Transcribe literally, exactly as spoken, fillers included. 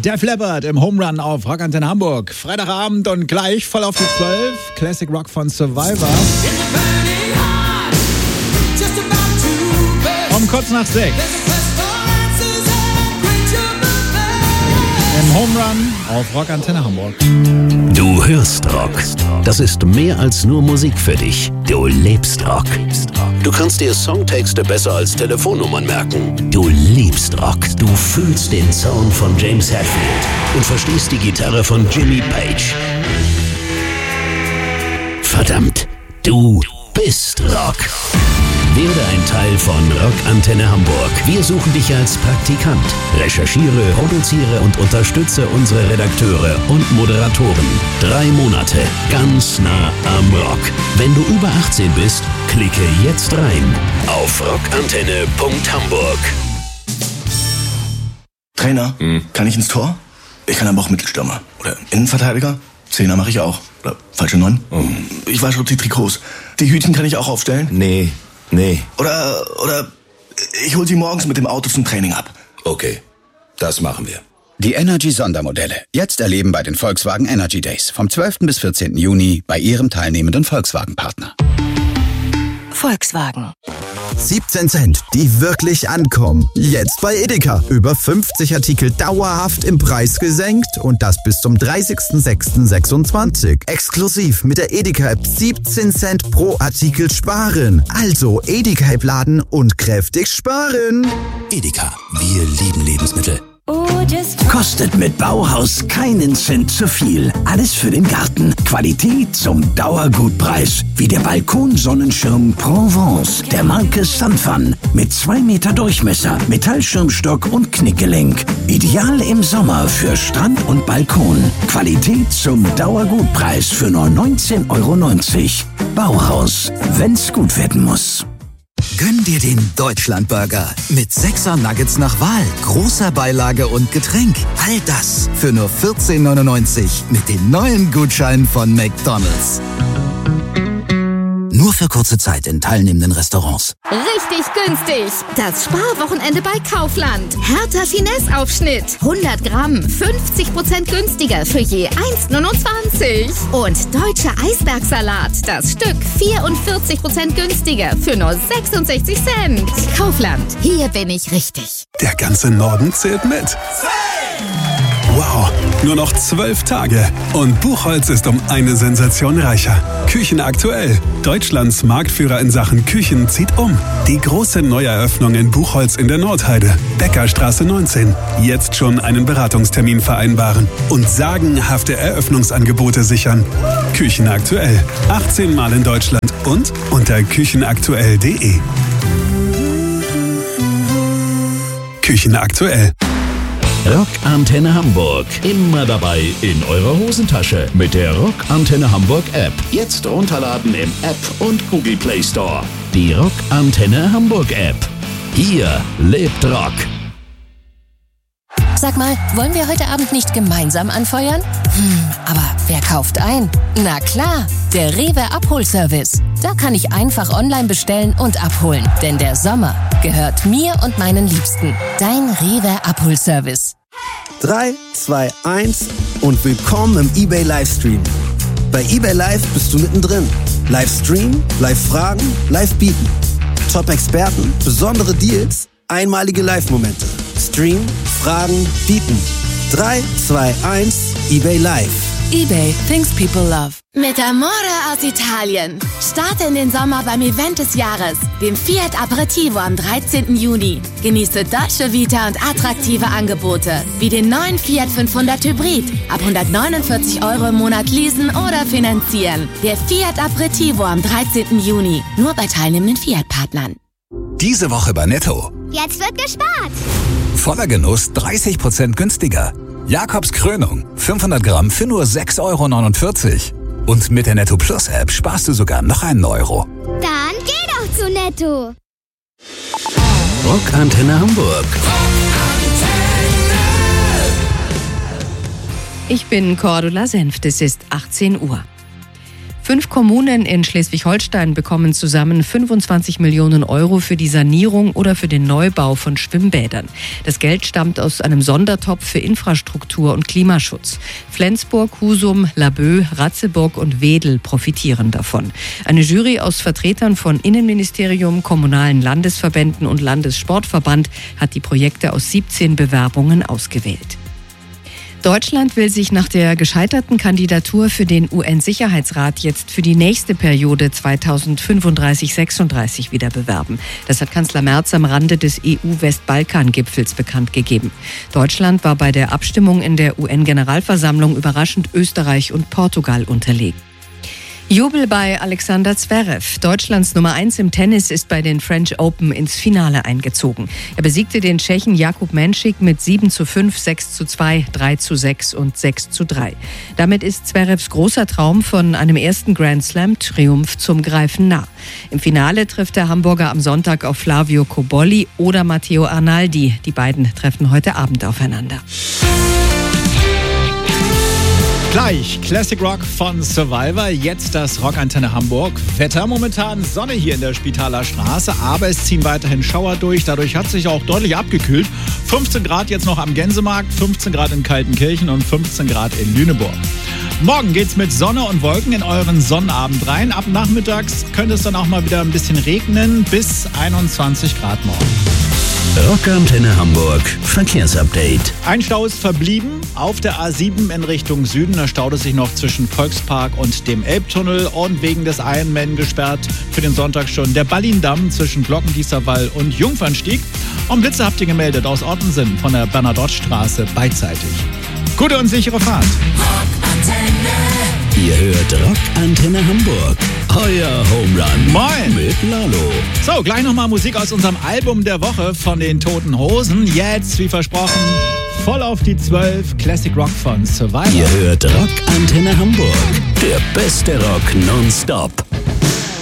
Def Leppard im Home Run auf Rock Antenne Hamburg. Freitagabend und gleich voll auf die zwölf. Classic Rock von Survivor. Um kurz nach sechs. Im Home Run auf Rock Antenne Hamburg. Du hörst Rock. Das ist mehr als nur Musik für dich. Du lebst Rock. Du kannst dir Songtexte besser als Telefonnummern merken. Du liebst Rock. Du fühlst den Sound von James Hetfield und verstehst die Gitarre von Jimmy Page. Verdammt, du bist Rock. Werde ein Teil von Rock Antenne Hamburg. Wir suchen dich als Praktikant. Recherchiere, produziere und unterstütze unsere Redakteure und Moderatoren. Drei Monate, ganz nah am Rock. Wenn du über achtzehn bist, klicke jetzt rein auf rockantenne punkt hamburg. Trainer, hm. kann ich ins Tor? Ich kann aber auch Mittelstürmer. Oder Innenverteidiger? Zehner mache ich auch. Oder falsche Neun? Hm. Ich wasche die Trikots. Die Hütchen kann ich auch aufstellen? Nee. Nee. Oder, oder ich hol sie morgens mit dem Auto zum Training ab. Okay, das machen wir. Die Energy-Sondermodelle. Jetzt erleben bei den Volkswagen Energy Days. Vom zwölften bis vierzehnten Juni bei Ihrem teilnehmenden Volkswagen-Partner. Volkswagen. siebzehn Cent, die wirklich ankommen. Jetzt bei Edeka. Über fünfzig Artikel dauerhaft im Preis gesenkt und das bis zum dreißigsten sechsten sechsundzwanzig. Exklusiv mit der Edeka-App siebzehn Cent pro Artikel sparen. Also Edeka-App laden und kräftig sparen. Edeka, wir lieben Lebensmittel. Kostet mit Bauhaus keinen Cent zu viel. Alles für den Garten. Qualität zum Dauergutpreis. Wie der Balkonsonnenschirm Provence der Marke Sunfun. Mit zwei Meter Durchmesser, Metallschirmstock und Knickgelenk. Ideal im Sommer für Strand und Balkon. Qualität zum Dauergutpreis für nur neunzehn Euro neunzig. Bauhaus, wenn's gut werden muss. Gönn dir den Deutschlandburger mit sechser Nuggets nach Wahl, großer Beilage und Getränk. All das für nur vierzehn neunundneunzig mit den neuen Gutscheinen von McDonald's. Nur für kurze Zeit in teilnehmenden Restaurants. Richtig günstig. Das Sparwochenende bei Kaufland. Hertha Finesse-Aufschnitt. hundert Gramm, fünfzig Prozent günstiger für je eins neunundzwanzig. Und deutscher Eisbergsalat. Das Stück vierundvierzig Prozent günstiger für nur sechsundsechzig Cent. Kaufland. Hier bin ich richtig. Der ganze Norden zählt mit. Wow, nur noch zwölf Tage und Buchholz ist um eine Sensation reicher. Küchen aktuell. Deutschlands Marktführer in Sachen Küchen zieht um. Die große Neueröffnung in Buchholz in der Nordheide. Bäckerstraße neunzehn. Jetzt schon einen Beratungstermin vereinbaren und sagenhafte Eröffnungsangebote sichern. Küchen aktuell. achtzehn Mal in Deutschland und unter küchenaktuell punkt de. Küchen aktuell. Rock Antenne Hamburg. Immer dabei in eurer Hosentasche mit der Rock Antenne Hamburg App. Jetzt runterladen im App und Google Play Store. Die Rock Antenne Hamburg App. Hier lebt Rock. Sag mal, wollen wir heute Abend nicht gemeinsam anfeuern? Hm, aber wer kauft ein? Na klar, der Rewe Abholservice. Da kann ich einfach online bestellen und abholen. Denn der Sommer gehört mir und meinen Liebsten. Dein Rewe Abholservice. drei, zwei, eins und willkommen im eBay Livestream. Bei eBay Live bist du mittendrin. Livestream, Live-Fragen, Live-Bieten. Top-Experten, besondere Deals, einmalige Live-Momente. Stream, Fragen, Bieten. drei, zwei, eins, eBay Live. eBay, things people love. Mit Amore aus Italien. Starte in den Sommer beim Event des Jahres, dem Fiat Aperitivo am dreizehnten Juni. Genieße Dolce Vita und attraktive Angebote, wie den neuen Fiat fünfhundert Hybrid. Ab hundertneunundvierzig Euro im Monat leasen oder finanzieren. Der Fiat Aperitivo am dreizehnten Juni. Nur bei teilnehmenden Fiat-Partnern. Diese Woche bei Netto. Jetzt wird gespart. Voller Genuss dreißig Prozent günstiger. Jakobs Krönung, fünfhundert Gramm für nur sechs Euro neunundvierzig. Und mit der Netto Plus App sparst du sogar noch einen Euro. Dann geh doch zu Netto. Rock Antenne Hamburg. Ich bin Cordula Senft, es ist achtzehn Uhr. Fünf Kommunen in Schleswig-Holstein bekommen zusammen fünfundzwanzig Millionen Euro für die Sanierung oder für den Neubau von Schwimmbädern. Das Geld stammt aus einem Sondertopf für Infrastruktur und Klimaschutz. Flensburg, Husum, Laboe, Ratzeburg und Wedel profitieren davon. Eine Jury aus Vertretern von Innenministerium, kommunalen Landesverbänden und Landessportverband hat die Projekte aus siebzehn Bewerbungen ausgewählt. Deutschland will sich nach der gescheiterten Kandidatur für den U N-Sicherheitsrat jetzt für die nächste Periode zweitausendfünfunddreißig sechsunddreißig wieder bewerben. Das hat Kanzler Merz am Rande des E U-Westbalkan-Gipfels bekannt gegeben. Deutschland war bei der Abstimmung in der U N-Generalversammlung überraschend Österreich und Portugal unterlegen. Jubel bei Alexander Zverev. Deutschlands Nummer eins im Tennis ist bei den French Open ins Finale eingezogen. Er besiegte den Tschechen Jakub Menšik mit sieben zu fünf, sechs zu zwei, drei zu sechs und sechs zu drei. Damit ist Zverevs großer Traum von einem ersten Grand Slam-Triumph zum Greifen nah. Im Finale trifft der Hamburger am Sonntag auf Flavio Cobolli oder Matteo Arnaldi. Die beiden treffen heute Abend aufeinander. Gleich Classic Rock von Survivor, jetzt das Rockantenne Hamburg. Wetter momentan Sonne hier in der Spitaler Straße, aber es ziehen weiterhin Schauer durch. Dadurch hat sich auch deutlich abgekühlt. fünfzehn Grad jetzt noch am Gänsemarkt, fünfzehn Grad in Kaltenkirchen und fünfzehn Grad in Lüneburg. Morgen geht's mit Sonne und Wolken in euren Sonnabend rein. Ab nachmittags könnte es dann auch mal wieder ein bisschen regnen, bis einundzwanzig Grad morgen. Rockantenne Hamburg Verkehrsupdate. Ein Stau ist verblieben auf der A sieben in Richtung Süden. Da staut es sich noch zwischen Volkspark und dem Elbtunnel und wegen des Ironman gesperrt für den Sonntag schon der Ballindamm zwischen Glockendießerwall und Jungfernstieg. Und Blitze habt ihr gemeldet aus Ottensen von der Bernadotte-Straße beidseitig. Gute und sichere Fahrt. Ihr hört Rockantenne Hamburg. Euer Home Run. Moin. Mit Lalo. So, gleich nochmal Musik aus unserem Album der Woche von den Toten Hosen. Jetzt, wie versprochen, voll auf die zwölf, Classic Rock von Survivor. Ihr hört Rockantenne Hamburg. Der beste Rock nonstop.